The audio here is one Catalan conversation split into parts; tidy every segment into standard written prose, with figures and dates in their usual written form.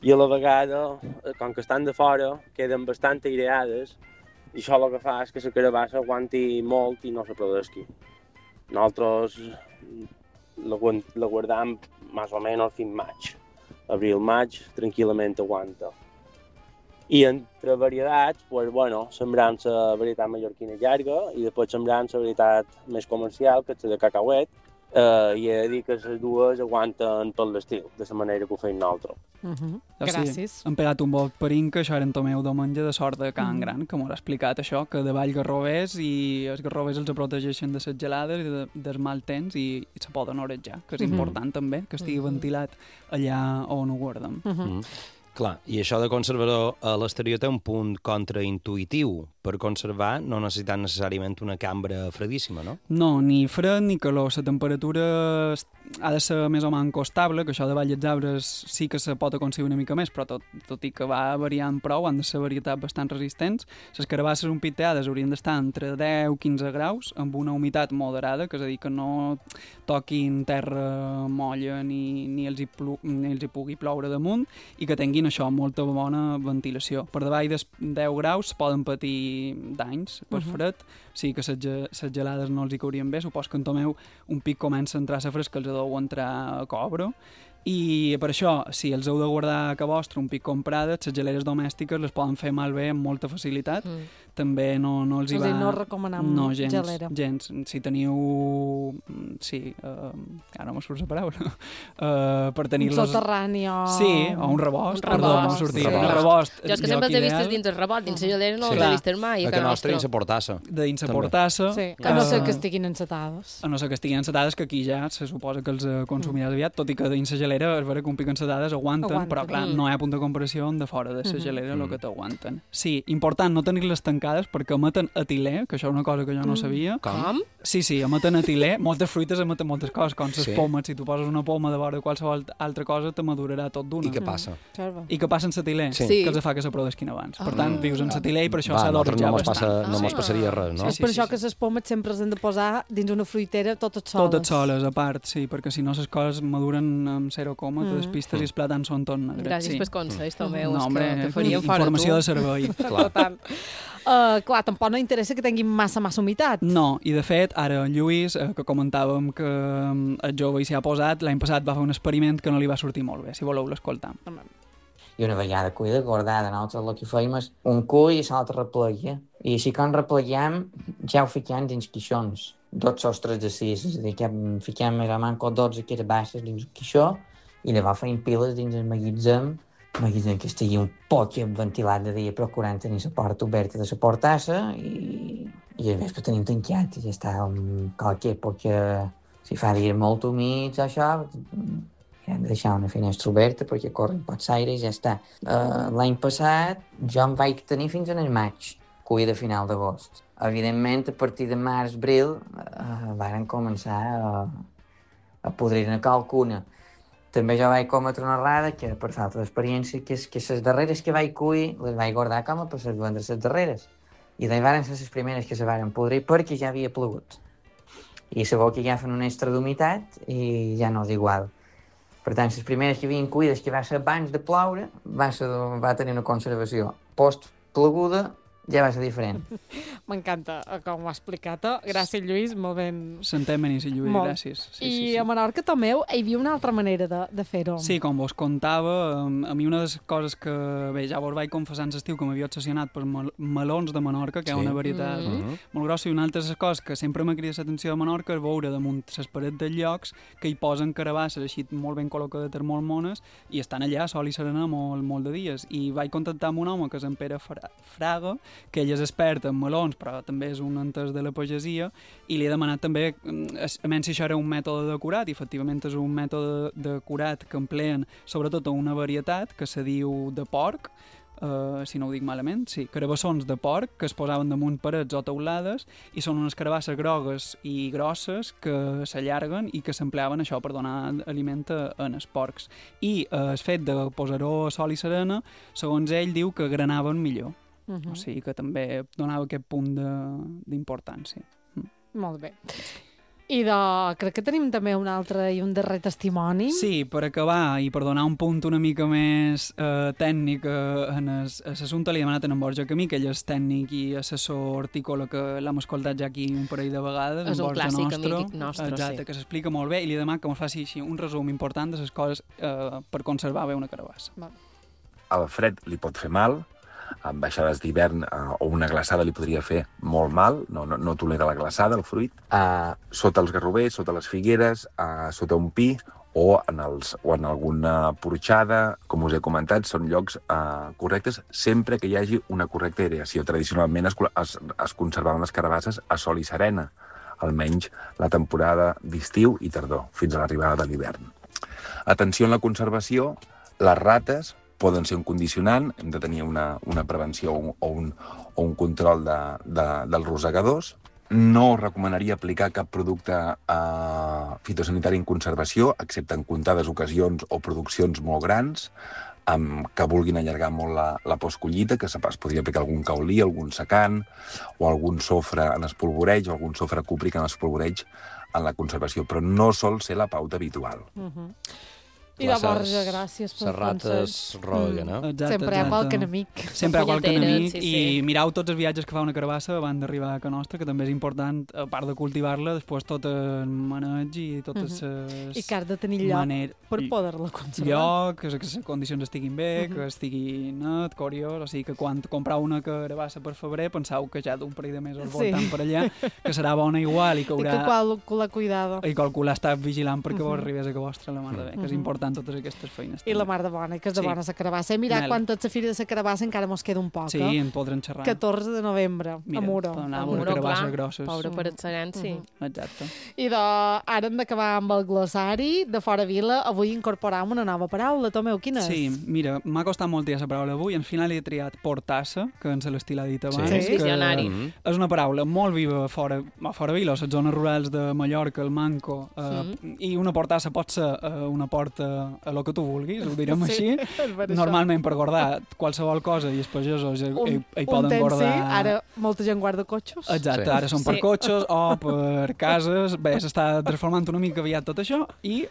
i a la vegada, com que estan de fora, queden bastant aireades i això el que fa és que la carabassa aguanti molt i no se produsqui. Nosaltres la guardam més o menys fins maig. Abril-maig tranquil·lament aguanta. I entre varietats, pues, bueno, sembrant la varietat mallorquina llarga i després sembrant la varietat més comercial, que és la de cacauet, i he de dir que les dues aguanten tot l'estiu, de la manera que ho feim nosaltres. Gràcies. Sí, hem pegat un bon perín, que això era en Tomeu Domenge de Sort de Can Gran, que m'ho ha explicat això, que davall garrovers i els garrovers els protegeixen de les gelades i del mal temps i se poden orejar, que és important també, que estigui ventilat allà on ho guardem. Clar, i això de conservador a l'exterior té un punt contraintuïtiu. Per conservar no necessitat necessàriament una cambra fredíssima, no? No, ni fred ni calor. La temperatura ha de ser més o menys estable, que això davall dels arbres sí que se pot aconseguir una mica més, però tot i que va variant prou, han de ser varietats bastant resistents. Les carabasses unpiteades haurien d'estar entre 10-15 graus, amb una humitat moderada, que és a dir, que no toquin terra molla ni els hi pugui ploure damunt, i que tinguin això, molta bona ventilació. Per davall dels 10 graus poden patir danys per fred, sí que les gelades no els hi caurien bé. Supos que en Tomeu un pic comença a entrar la fresca, els deu entrar a cobre, i per això, si els heu de guardar a casa vostra un pic comprades, les geleres domèstiques les poden fer malbé amb molta facilitat. També no els hi va... No recomanam gelera. Gens. Si teniu... Sí, ara m'ho surt la paraula. Per tenir-los... Un soterrani o... Sí, o un rebost. Perdó, no sortia. Un rebost. Jo és que sempre els he vist dins del rebot, dins la gelera no els he vist mai. A que nostra dins la portassa. De dins la portassa. Sí, que no sé que estiguin encetades. A no ser que estiguin encetades, que aquí ja se suposa que els consumiràs aviat, tot i que dins la gelera és vera que un pic encetades aguanten, però clar, no hi ha punt de comparació de fora de la gelera el que t'aguanten. Sí, important no tenir-les tancades perquè emeten etilè, que això és una cosa que jo no sabia. Com? Sí, emeten etilè. Moltes fruites emeten moltes coses, com les pomes. Si tu poses una poma de vora de qualsevol altra cosa, te madurarà tot d'una. I què passa? I què passa amb l'etilè? Sí. Que els fa que se produsquin abans. Per tant, vius amb l'etilè i per això s'ha d'orjar bastant. No mos passaria res, no? És per això que les pomes sempre s'han de posar dins una fruitera totes soles. Totes soles, a part, sí, perquè si no les coses maduren amb 0, te despistes i els plàtans són tot negres. Gràcies pels consells, Tomeu, no, home, que faríem fora informació tu. de servei. Clar. Clar, tampoc no interessa que tinguin massa humitat. No, i de fet, ara en Lluís, que comentàvem que el jove s'hi ha posat, l'any passat va fer un experiment que no li va sortir molt bé, si voleu l'escoltar. I una vegada cuida guardada, nosaltres el que fèiem és un cull i l'altre replegia. I així quan replegiem, ja ho fiquem dins quixons, 2 sostres de 6, és a dir, que fiquem més o menys 12 carabasses dins un quixó i llavors feim piles dins el magatzem que estigui un poc ventilat de dia, procurant tenir la porta oberta de la portassa i al vespre tenim tancat i ja està qualque època, si fa dies molt humits o això, hem de deixar una finestra oberta perquè corren pocs aire i ja està. L'any passat jo em vaig tenir fins en el maig, cuida de final d'agost. Evidentment, a partir de març-abril varen començar a podrir-ne qualcuna. També jo vaig cometre una errada, que per falta d'experiència, que és que les darreres que vaig cuir les vaig guardar com a per vendre les darreres. I d'ahir varen ser les primeres que se varen podrir perquè ja havia plogut. I sabeu que agafen una extra d'humitat i ja no és igual. Per tant, les primeres que havien cuides, que va ser abans de ploure, va tenir una conservació. Post-ploguda ja va ser diferent. M'encanta com ho ha explicat. Gràcies, Lluís, molt ben... Sentem-hi, sí, Lluís, molt. Gràcies. Sí. A Menorca, Tomeu, hi havia una altra manera de fer-ho. Sí, com vos contava, a mi una de les coses que, bé, ja vos vaig confessar en l'estiu que m'havia obsessionat per melons de Menorca, que és una varietat molt grossa, i una altra de les coses que sempre m'ha cridat l'atenció de Menorca és veure damunt les parets dels llocs que hi posen carabasses així molt ben col·locades, molt mones, i estan allà sol i serena molt de dies. I vaig contactar amb un home que és en Pere Fraga, que ell és expert en melons, però també és un entès de la pagesia, i li he demanat també, a menys si això era un mètode de curat, i efectivament és un mètode de curat que empleen sobretot una varietat que se diu de porc, si no ho dic malament, sí, carabassons de porc que es posaven damunt parets o teulades i són unes carabasses grogues i grosses que s'allarguen i que s'empleaven això per donar aliment als porcs. I el fet de posar-ho a sol i serena, segons ell, diu que granaven millor. O sigui que també donava aquest punt d'importància. Molt bé. I crec que tenim també un altre i un darrer testimoni. Sí, per acabar i per donar un punt una mica més tècnic en l'assumpte, li he demanat a en Borja Camí, que ell és tècnic i assessor hortícola, que l'hem escoltat ja aquí un parell de vegades. És un clàssic amic nostre, exacte, que s'explica molt bé, i li he demanat que ens faci així un resum important de les coses per conservar bé una carabassa. El fred li pot fer mal, amb baixades d'hivern o una glaçada li podria fer molt mal, no tolera la glaçada, el fruit. Sota els garrovers, sota les figueres, sota un pi o en alguna porxada, com us he comentat, són llocs correctes sempre que hi hagi una correcta aireació. Tradicionalment es conservaven les carabasses a sol i serena, almenys la temporada d'estiu i tardor, fins a l'arribada de l'hivern. Atenció en la conservació, les rates poden ser un condicionant, hem de tenir una prevenció o un control dels rosegadors. No recomanaria aplicar cap producte fitosanitari en conservació, excepte en comptades ocasions o produccions molt grans, que vulguin allargar molt la postcollita, que es podria aplicar algun caolí, algun secant, o algun sofre en espolvoreig, o algun sofre cúpric en espolvoreig en la conservació, però no sol ser la pauta habitual. I la Borja, gràcies per rates rogen, no? Sempre hi ha qualque enemic. Sempre hi ha qualque enemic, i mireu tots els viatges que fa una carabassa abans d'arribar a Ca Nostra, que també és important, a part de cultivar-la, després tot el maneig i totes les... I que has de tenir lloc per poder-la conservar. Lloc, que les condicions estiguin bé, que estigui net, curiós, o sigui que quan comprau una carabassa per febrer pensau que ja d'un parell de mesos voltant per allà, que serà bona igual i que haurà... I que calcular cuidado. I calcular estar vigilant perquè vos arribés a que vostra la mar de bé, que és important totes aquestes feines. I la mar de bona, que és de bona la carabassa. Mira, quan tot la fira de la carabassa encara mos queda un poc. Sí, en podrem xerrar. 14 de novembre, a Muro. A Muro, carabasses grosses. Pobre per el Serent, sí. Exacte. I ara hem d'acabar amb el glossari de Fora Vila. Avui incorporam una nova paraula. Tomeu, quina és? Sí, mira, m'ha costat molt dir la paraula avui. Al final he triat portassa, que en l'estil ha dit abans. Sí, visionari. És una paraula molt viva a Fora Vila, a les zones rurals de Mallorca, el Manco, i una portassa pot ser una porta a lo que tu vulguis, ho direm així. Normalment per guardar qualsevol cosa i els pagesos hi poden guardar... Ara molta gent guarda cotxos. Exacte, ara són per cotxos o per cases. Bé, s'està transformant una mica aviat tot això i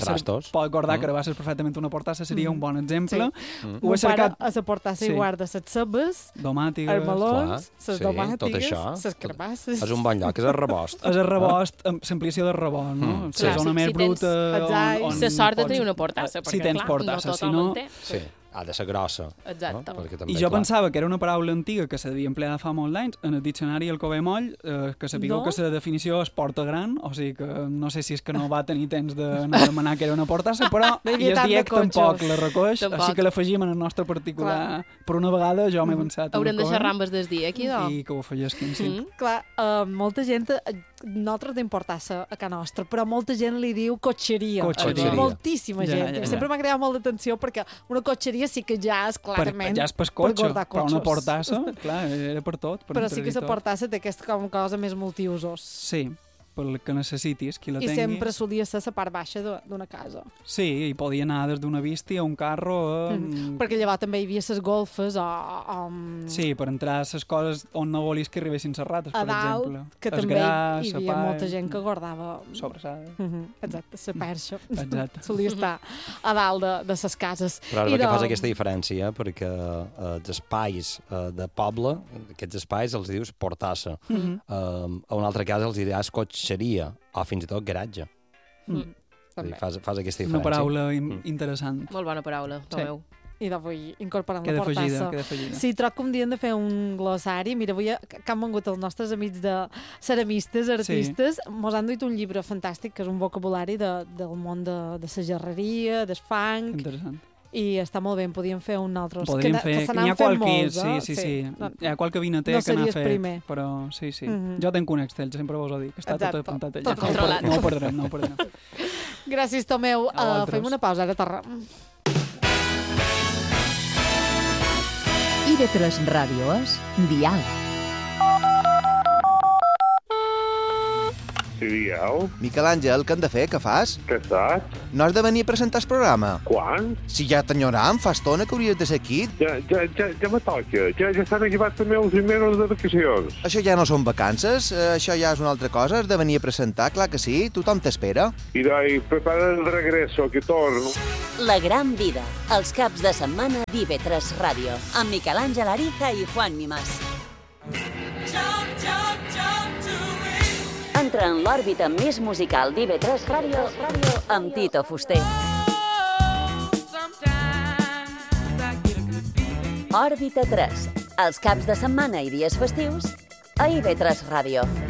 pot guardar carabasses perfectament. Una portassa seria un bon exemple. Mon pare a la portassa hi guarda les cebes, domàtigues, els melons, les domàtigues, les carabasses... És un bon lloc, és el rebost. És el rebost, l'ampliació del rebost, no? La zona més bruta... La sort de tenir una portassa, si tens portassa, si no... Sí, ha de ser grossa. Exacte. I jo pensava que era una paraula antiga que s'havia empleat fa molts anys. En el diccionari el Cové Moll, que sapigueu que la definició és porta gran, o sigui que no sé si és que no va tenir temps de demanar que era una portassa, però i el Diec tampoc la recoix, així que l'afegim en el nostre particular. Per una vegada jo m'he pensat... Haurem de xerrar amb el del Diec, idò. I que ho afegisquin, sí. Clar, molta gent... Nosaltres tenim portassa a Ca Nostra, però molta gent li diu cotxeria. Moltíssima gent. Sempre m'ha creat molt d'atenció perquè una cotxeria sí que ja és clarament ja és per cotxe, però una portassa, clar, era per tot. Però sí que la portassa té aquesta cosa més multiusos. Sí, pel que necessitis, qui la tingui. I sempre solia ser la part baixa d'una casa. Sí, i podia anar des d'una bístia a un carro perquè llavors també hi havia les golfes Sí, per entrar a les coses on no volies que arribessin les rates, per exemple. Que també hi havia molta gent que guardava... Sobrassada. Exacte, la perxa. Exacte. Solia estar a dalt de les cases. Però és que fas aquesta diferència, perquè els espais de poble, aquests espais els dius portassa. A un altre cas els diràs cotxeria o fins i tot garatge. Fas aquesta diferència. Una paraula interessant. Molt bona paraula, Tomeu. I d'avui incorporant la portassa. Sí, troc que un dia hem de fer un glossari. Mira, avui que han vengut els nostres amics de ceramistes, artistes, mos han duit un llibre fantàstic, que és un vocabulari del món de la gerreria, del fang... Interessant. I està molt bé, en podíem fer un altre. Podríem fer, que n'hi ha qualque... Sí. Hi ha qualque vinater que n'ha fet, però sí. Jo tenc un Excel, sempre vos ho dic, està tot apuntat allà. Tot controlat. No ho perdrem. Gràcies, Tomeu. Fem una pausa, ara tornem. IB3 Ràdio és Dial. Sí, dieu. Miquel Àngel, què hem de fer? Què fas? Què saps? No has de venir a presentar el programa. Quan? Si ja t'enyoram, fa estona que hauries de ser aquí. Ja me toca. Ja estan acabats també els mesos de vacacions. Això ja no són vacances, això ja és una altra cosa. Has de venir a presentar, clar que sí. Tothom t'espera. I prepara el regreso, que torno. La gran vida, els caps de setmana d'IV3 Ràdio, amb Miquel Àngel Ariza i Juan Mimas. Entra en l'òrbita més musical d'IV3 Ràdio amb Tito Fuster. Òrbita 3, els caps de setmana i dies festius a IV3 Ràdio.